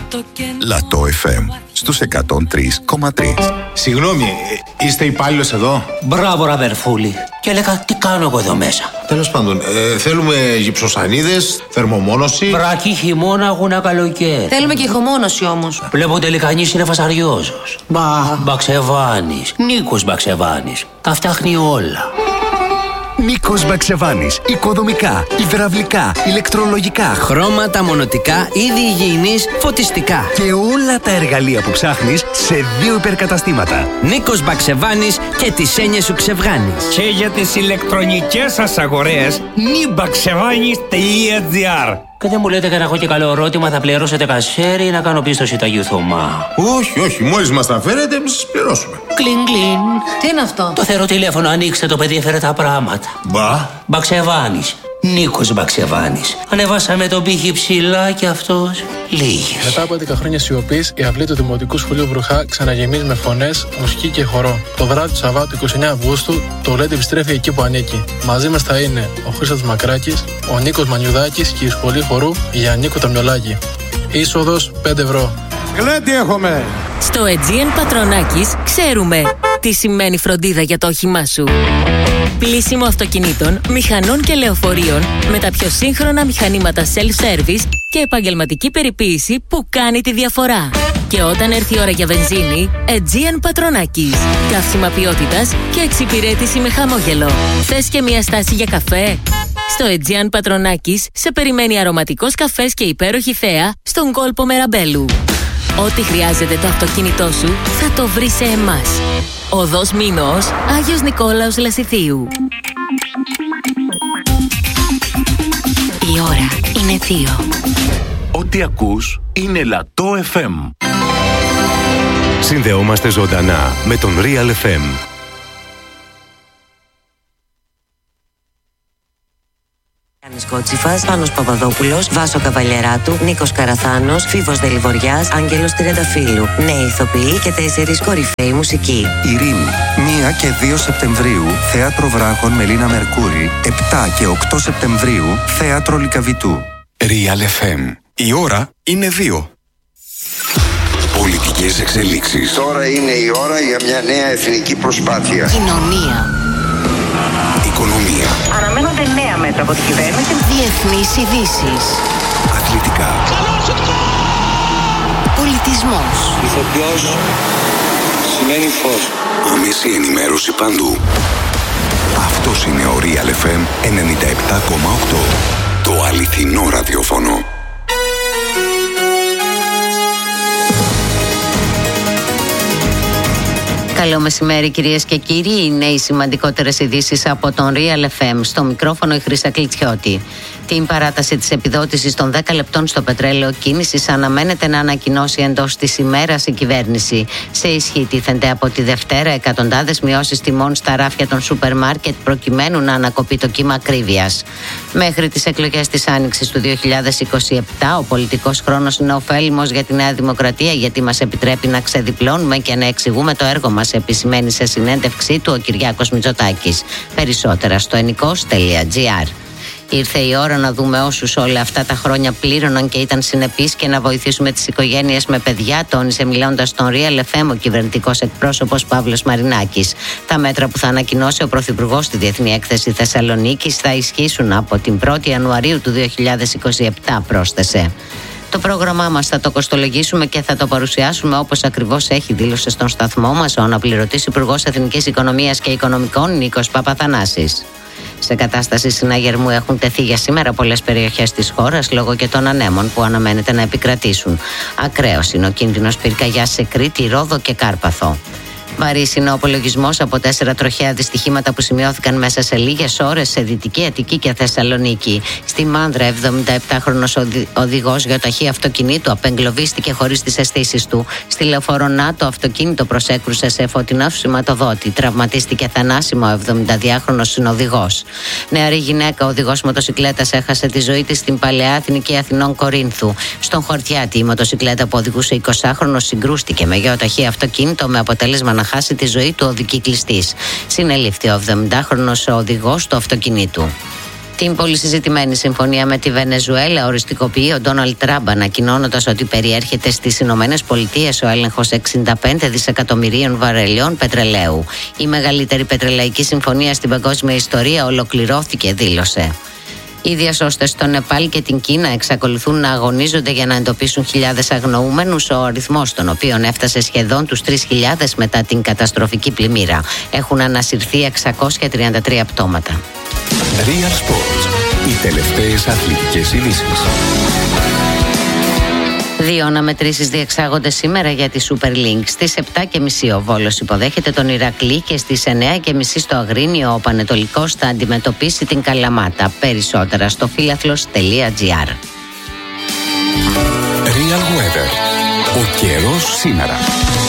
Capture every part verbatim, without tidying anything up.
Λατό εφ εμ στους εκατόν τρία κόμμα τρία. Συγγνώμη, είστε υπάλληλος εδώ? Μπράβο, ραδερφούλη. Και έλεγα, τι κάνω εγώ εδώ μέσα. Τέλος πάντων, ε, θέλουμε γυψοσανίδες, θερμομόνωση. Βρακή, χειμώνα, αγούνα, καλοκαίρι. Θέλουμε και ηχομόνωση όμως. Βλέπω τελικά κανείς είναι φασαριόζος. Μπα, Μπαξεβάνης. Νίκος Μπαξεβάνης. Τα φτιάχνει όλα. Νίκος Μπαξεβάνης. Οικοδομικά, υδραυλικά, ηλεκτρολογικά, χρώματα, μονοτικά, είδη υγιεινής, φωτιστικά. Και όλα τα εργαλεία που ψάχνεις σε δύο υπερκαταστήματα. Νίκος Μπαξεβάνης και τις έννοιες σου ξεβγάνεις. Και για τις ηλεκτρονικές σας αγορές, νιμπαξεβάνης τελεία τζι άρ. Και δεν μου λέτε και να έχω και καλό ερώτημα, θα πληρώσετε κασέρι ή να κάνω πίστοση τα Θωμά? Όχι, όχι, μόλις μας τα φέρετε, εμείς σας πληρώσουμε. Κλιν, κλιν. Τι είναι αυτό? Το θεωρώ τηλέφωνο, ανοίξτε το, παιδί έφερε τα πράγματα. Μπα. Μπαξεβάνης. Νίκος Μπαξεβάνης. Ανεβάσαμε τον πύχη ψηλά και αυτός λίγες. Μετά από έντεκα χρόνια σιωπής, η αυλή του Δημοτικού Σχολείου Βρουχά ξαναγεμίζει με φωνές, μουσική και χορό. Το βράδυ του Σαββάτου είκοσι εννέα Αυγούστου, το Λέντι επιστρέφει εκεί που ανήκει. Μαζί μας θα είναι ο Χρήστος Μακράκης, ο Νίκος Μανιουδάκης και η σχολή χορού για Νίκο Ταμιολάκη. Είσοδος πέντε ευρώ. Γλέντι έχουμε! Στο Aegean Πατρονάκης ξέρουμε τι σημαίνει φροντίδα για το όχημά σου. Πλύσιμο αυτοκινήτων, μηχανών και λεωφορείων με τα πιο σύγχρονα μηχανήματα self-service και επαγγελματική περιποίηση που κάνει τη διαφορά. Και όταν έρθει η ώρα για βενζίνη, Aegean Πατρονάκης. Καύσιμα ποιότητας και εξυπηρέτηση με χαμόγελο. Θες και μια στάση για καφέ? Στο Aegean Πατρονάκης σε περιμένει αρωματικός καφές και υπέροχη θέα στον κόλπο Μεραμπέλου. Ό,τι χρειάζεται το αυτοκίνητό σου θα το βρει σε εμάς. Οδός Μήνος, Άγιος Νικόλαος Λασιθίου. Η ώρα είναι δύο. Ό,τι ακούς είναι Λατό εφ εμ. Συνδεόμαστε ζωντανά με τον Real εφ εμ. Γιάννης Κότσιφας, Πάνος Παπαδόπουλος, Βάσο Καβαλιεράτου, Νίκος Καραθάνος, Φίβος Δελιβοριάς, Άγγελος Τριανταφύλου. Νέοι ηθοποιοί και τέσσερις κορυφαίοι μουσικοί. Ειρήνη, πρώτη και δύο Σεπτεμβρίου, Θέατρο Βράχων Μελίνα Μερκούρη. επτά και οκτώ Σεπτεμβρίου, Θέατρο Λυκαβητού. Real εφ εμ. Η ώρα είναι δύο. Πολιτικές εξελίξεις. Τώρα είναι η ώρα για μια νέα εθνική προσπάθεια. Κοινωνία. Οικονομία. Αναμένονται νέα μέτρα από την κυβέρνηση. Διεθνείς ειδήσεις. Αθλητικά. Πολιτισμός. Ηθοποιός σημαίνει φως. Άμεση ενημέρωση παντού. Αυτός είναι ο Real εφ εμ ενενήντα επτά κόμμα οκτώ. Το αληθινό ραδιόφωνο. Καλό μεσημέρι κυρίες και κύριοι, είναι οι σημαντικότερες ειδήσεις από τον Real εφ εμ. Στο μικρόφωνο η Χρύσα Κλιτσιώτη. Την παράταση της επιδότησης των δέκα λεπτών στο πετρέλαιο κίνησης αναμένεται να ανακοινώσει εντός της ημέρας η κυβέρνηση. Σε ισχύ τίθενται από τη Δευτέρα εκατοντάδες μειώσεις τιμών στα ράφια των σούπερ μάρκετ προκειμένου να ανακοπεί το κύμα ακρίβειας. Μέχρι τις εκλογές της Άνοιξης του δύο χιλιάδες είκοσι επτά, ο πολιτικός χρόνος είναι ωφέλιμος για τη Νέα Δημοκρατία γιατί μας επιτρέπει να ξεδιπλώνουμε και να εξηγούμε το έργο μας, επισημαίνει σε συνέντευξή του ο Κυριάκος Μητσοτάκης. Περισσότερα στο ενικός τελεία τζι άρ. Ήρθε η ώρα να δούμε όσους όλα αυτά τα χρόνια πλήρωναν και ήταν συνεπείς και να βοηθήσουμε τις οικογένειες με παιδιά, τόνισε μιλώντας στον Real εφ εμ ο κυβερνητικός εκπρόσωπος Παύλος Μαρινάκης. Τα μέτρα που θα ανακοινώσει ο Πρωθυπουργός στη Διεθνή Έκθεση Θεσσαλονίκης θα ισχύσουν από την πρώτη Ιανουαρίου του δύο χιλιάδες είκοσι επτά, πρόσθεσε. Το πρόγραμμά μας θα το κοστολογήσουμε και θα το παρουσιάσουμε όπως ακριβώς έχει, δήλωσε στον σταθμό μας ο αναπληρωτής Υπουργός Εθνικής Οικονομίας και Οικονομικών Νίκος Παπαθανάσης. Σε κατάσταση συναγερμού έχουν τεθεί για σήμερα πολλές περιοχές της χώρας λόγω και των ανέμων που αναμένεται να επικρατήσουν. Ακραίος είναι ο κίνδυνος πυρκαγιάς σε Κρήτη, Ρόδο και Κάρπαθο. Βαρύς είναι ο απολογισμός από τέσσερα τροχαία δυστυχήματα που σημειώθηκαν μέσα σε λίγες ώρες σε Δυτική Αττική και Θεσσαλονίκη. Στη Μάνδρα, εβδομηνταεπτάχρονος οδηγός γεωταχή αυτοκινήτου απεγκλωβίστηκε χωρίς τις αισθήσεις του. Στη Λεωφόρο Να το αυτοκίνητο προσέκρουσε σε φωτεινό σηματοδότη. Τραυματίστηκε θανάσιμα ο εβδομηνταδυάχρονος συνοδηγός. Νεαρή γυναίκα, οδηγός μοτοσικλέτας, έχασε τη ζωή της στην Παλαιά Εθνική Αθηνών Κορίνθου. Στον Χορτιάτη, η μοτοσικλέτα που οδηγούσε εικοσάχρονος συγκρούστηκε με γεωταχή αυτοκίνητο με αποτέλεσμα να χάσει τη ζωή του ο δικυκλιστής. Συνελήφθη ο εβδομηντάχρονος οδηγός του αυτοκινήτου. Την πολυσυζητημένη συμφωνία με τη Βενεζουέλα οριστικοποιεί ο Ντόναλντ Τραμπ, ανακοινώνοντας ότι περιέρχεται στις Ηνωμένες Πολιτείες ο έλεγχος εξήντα πέντε δισεκατομμυρίων βαρελιών πετρελαίου. Η μεγαλύτερη πετρελαϊκή συμφωνία στην παγκόσμια ιστορία ολοκληρώθηκε, δήλωσε. Οι διασώστες στο Νεπάλ και την Κίνα εξακολουθούν να αγωνίζονται για να εντοπίσουν χιλιάδες αγνοούμενους, ο αριθμός των οποίων έφτασε σχεδόν τους τρεις χιλιάδες μετά την καταστροφική πλημμύρα. Έχουν ανασυρθεί εξακόσια τριάντα τρία πτώματα. Real Sports. Οι τελευταίες αθλητικές ειδήσεις. Δύο αναμετρήσεις διεξάγονται σήμερα για τη Super League. Στις επτά και μισή ο Βόλος υποδέχεται τον Ηρακλή και στις εννιά και μισή στο Αγρίνιο ο Πανετολικός θα αντιμετωπίσει την Καλαμάτα. Περισσότερα στο φίλαθλος τελεία τζι άρ. Real Weather. Ο καιρός σήμερα.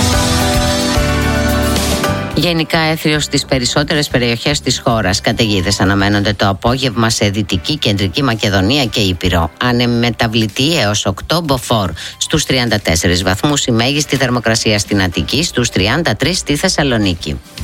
Γενικά έθριο στις περισσότερες περιοχές της χώρας. Καταιγίδες αναμένονται το απόγευμα σε Δυτική, Κεντρική Μακεδονία και Ήπειρο. Ανεμεταβλητή έως οκτώ μποφόρ. Στους τριάντα τέσσερις βαθμούς η μέγιστη θερμοκρασία στην Αττική, στους τριάντα τρεις στη Θεσσαλονίκη.